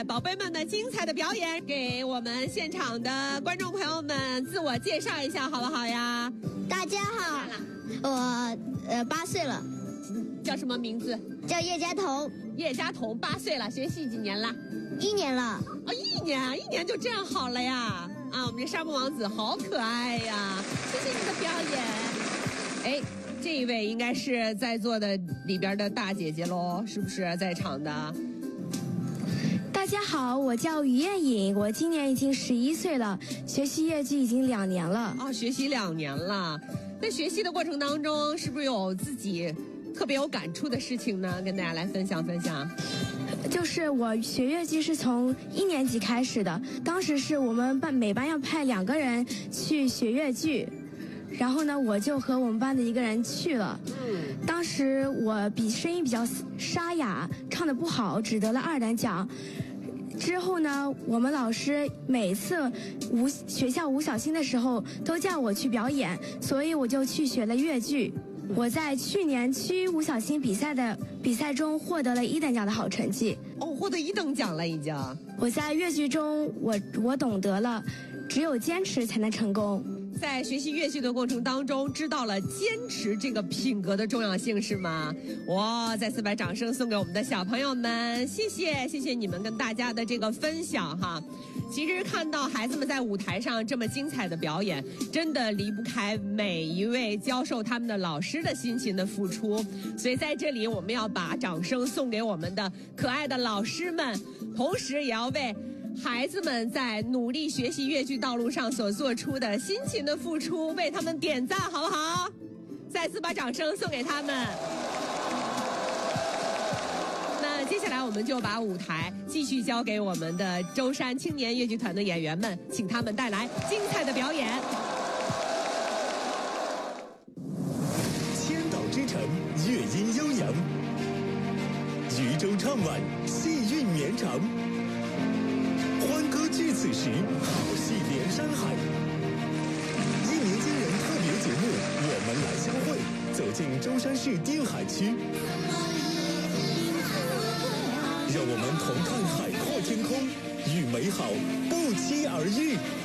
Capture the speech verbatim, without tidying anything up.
宝贝们的精彩的表演，给我们现场的观众朋友们自我介绍一下，好不好呀？ 大家好，我呃八岁了， 叫什么名字？ 叫叶佳彤。 叶佳彤八岁了，学习几年了？ 一年了。啊、 哦，一年，一年就这样好了呀？啊，我们这沙漠王子好可爱呀！谢谢你的表演。哎，这一位应该是在座的里边的大姐姐喽，是不是在场的？ 大家好，我叫于艳颖，我今年已经十一岁了，学习越剧已经两年了。 啊、哦，学习两年了。在学习的过程当中，是不是有自己特别有感触的事情呢？跟大家来分享分享。 就是我学越剧是从一年级开始的，当时是我们班每班要派两个人去学越剧，然后呢，我就和我们班的一个人去了。嗯，当时我比声音比较沙哑，唱得不好，只得了二等奖。之后呢，我们老师每次舞学校舞小星的时候都叫我去表演，所以我就去学了越剧。我在去年区舞小星比赛的比赛中获得了一等奖的好成绩。 哦，获得一等奖了已经。 我在越剧中，我我懂得了，只有坚持才能成功。 在学习越剧的过程当中，知道了坚持这个品格的重要性，是吗？哇！再次把掌声送给我们的小朋友们，谢谢谢谢你们跟大家的这个分享哈。其实看到孩子们在舞台上这么精彩的表演，真的离不开每一位教授他们的老师的辛勤的付出。所以在这里，我们要把掌声送给我们的可爱的老师们，同时也要为孩子们在努力学习越剧道路上所做出的辛勤的付出，为他们点赞，好不好？再次把掌声送给他们。那接下来我们就把舞台继续交给我们的舟山青年越剧团的演员们，请他们带来精彩的表演。 千岛之城，乐音悠扬，渔舟唱晚，戏韵绵长。欢歌聚此时，好戏连山海。一年惊人特别节目，我们来相会，走进舟山市定海区。让我们同看海阔天空，与美好不期而遇。